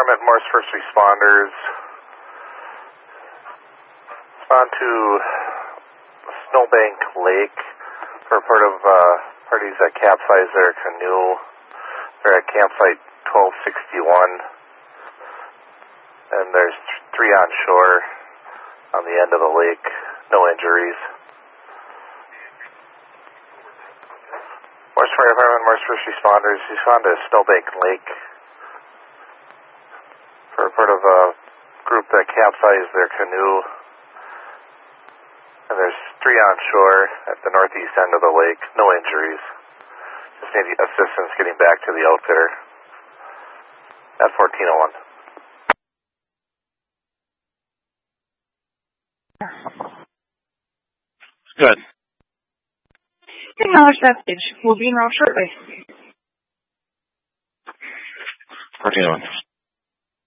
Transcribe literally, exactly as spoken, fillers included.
Department, Morris First Responders. Respond to Snowbank Lake for a part of uh, parties that capsized their canoe. They're at campsite twelve sixty-one, and there's three on shore on the end of the lake. No injuries. Morris Fire Department, Morris First Responders, respond to Snowbank Lake for a part of a group that capsized their canoe. And there's three on shore at the northeast end of the lake. No injuries. Just need assistance getting back to the outfitter at fourteen oh one. Good. Acknowledge that stage. We'll be en route shortly. fourteen oh one.